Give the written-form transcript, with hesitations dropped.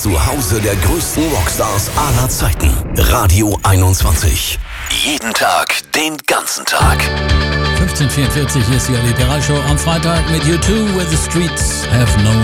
Zuhause der größten Rockstars aller Zeiten. Radio 21. Jeden Tag, den ganzen Tag. 15:44, hier ist die Ali Perra Show am Freitag mit U2 Where the Streets Have No